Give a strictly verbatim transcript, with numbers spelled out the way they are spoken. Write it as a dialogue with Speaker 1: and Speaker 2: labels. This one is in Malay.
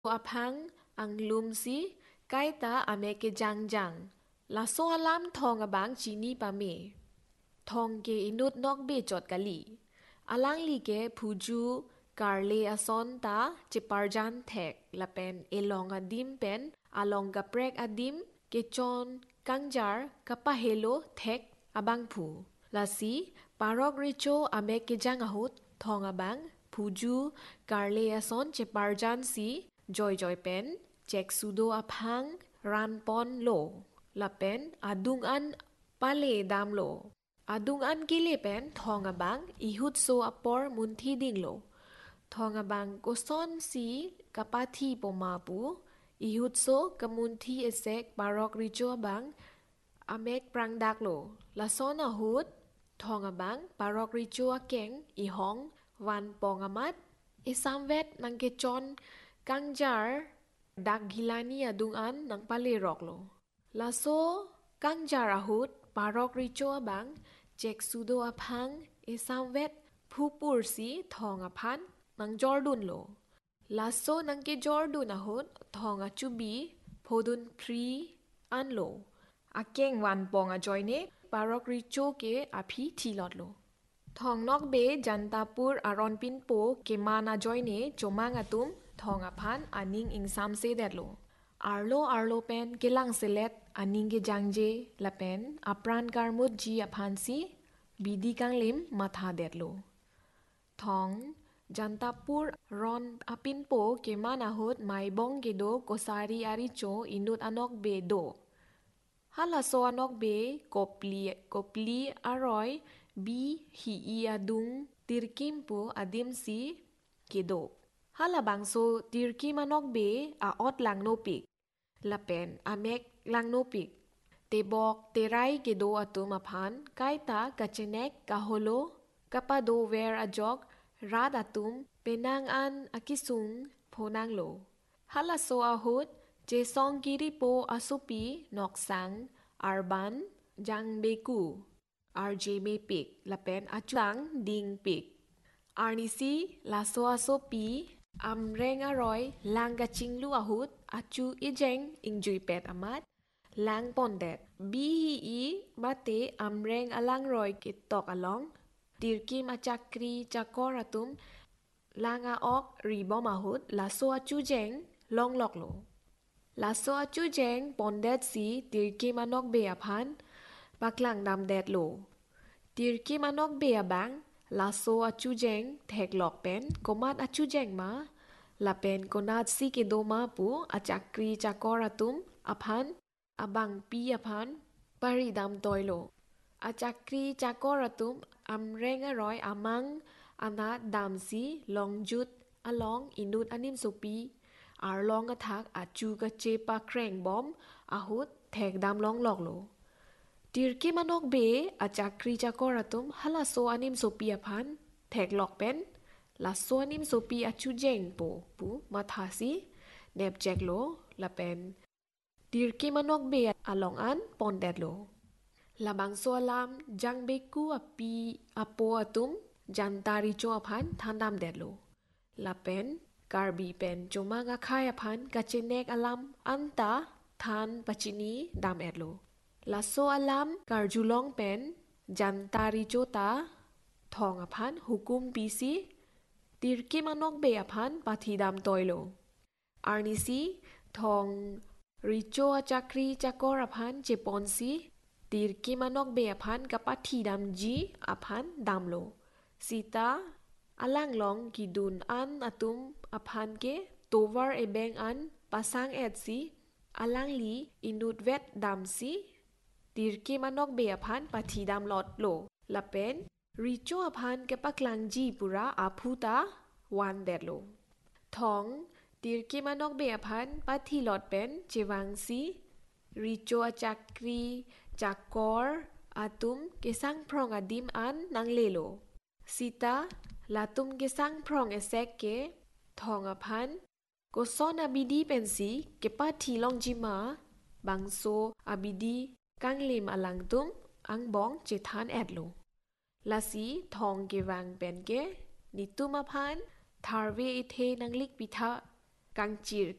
Speaker 1: apang ang lum si kaita ame ke jang jang. La so alam thong abang chini pa me. Thong ke inut nok be jot kali. Alang li ke puju karle ason ta chiparjan thek lapen elong adim pen along gaprek adim ke chon kangjar kapahelo thek abang pu. Lasi parok richo ame ke jang ahut thong abang puju karle ason chiparjan si joy joy pen cek sudo apang ran pon lo lapen adung an pale dam lo. Adung an kile pen thong abang ihut so apor munthi ding lo. Thong abang koson si kapati pomapu ihut so kamunthi esek parok richo abang amek prang dak lo. Lason ahut thong abang parok richo akeng ihong van pong amat isamvet nang kechon kangjar dak gilani adung an nang pale rok lo. Laso kangjar ahut parok richo abang cek sudo apang isamvet pupur si thong apan nang Jordan lo. Laso nang ke Jordan ahut thong achubi podun pri an lo. Akeng wan pong a joyne parok richo ke api tilot lo. Thong nok be jantapur aron pinpo ke mana joyne chomang atum thong apan aning ingsam se det lo. Arlo arlo pen kelang selet aning ke jangje lapen apran karmut ji apan si bidi kang lim matha det lo. Thong jantapur ron apin po ke man ahut mai bong ke do kosari aricho inut anok be do. Hala so anok be kopli kopli aroy bi hi i adung tirkim po adim si ke do. Hala bangso tirkim anok be a ot lang nopik. Lapen amek lang nopik. Tebok terai ke do atum apan kaita kachenek kaholo kapado ver ajok rad atum penang an akisung ponang lo. Hala so ahut jesong kiri po asupi noksang arban jang beku arje me pik lapen aculang ding pik. Arnisi laso asopi amreng aroy lang gaching lu ahut acu ijeng ingjui pet amat lang pondet. Bihi i bate amreng alang roy kitok along. Tirkim achakri chakor atum lang a ok ribom ahut laso acu jeng long lok lo. Laso acu jeng pondet si tirkim anok be apan baklang dam det lo. Tirkim anok be abang laso acu jeng thek lok pen komat acu jeng ma lapen konat si ke do ma pu achakri chakor atum apan abang pi apan pari dam toy lo. Achakri chakor atum amreng aroy amang anat dam si long jut along inut anim sopi arlong athak acu kache pa kreng bom ahut thek dam long lok lo. Tirkim anok be achakri chakor atum hala so anim sopi apan thek lok pen laso anim sopi acu jeng po pu mathasi nep jek lo lapen tirkim anok be along an pondet lo. Labang so alam jang beku api apo atum jantari cho apan thandam det lo. Lapen karbi pen chomang akai apan kachenek alam anta than pachini dam et lo. Laso alam karjulong pen jantari cho ta thong apan hukum pisi tirkim anok be apan pathi dam toy lo. Arnisi thong richo achakri chakor apan chepon si tirkim anok be apan kapathi dam ji apan dam lo. Sita alang long kidun an atum apan ke tovar ebeng an pasang et si alang li inut vet dam si tirkim anok be apan pathi dam lot lo. Lapen richo apan kepaklang ji pura aputa wan det lo. Thong tirkim anok be apan pathi lot pen chewang si richo achakri chakor atum kesang prong adim an nang lelo. Sita latum kesang prong esek ke thong apan koson abidi pensi kepathi long jima bangso abidi kang lim alang tum ang bong chethan et lo. Lasi thong ke wang pen ke nitum apan tharve ithe nanglik pitha kang chir